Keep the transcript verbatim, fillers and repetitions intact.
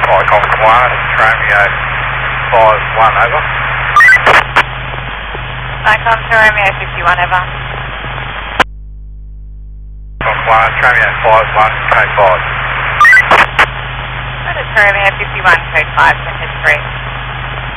Icon one, Romeo five one, over. Icon to Romeo fifty-one, over. Icon one, Romeo five one, code five. That is Romeo fifty-one, code five, send history.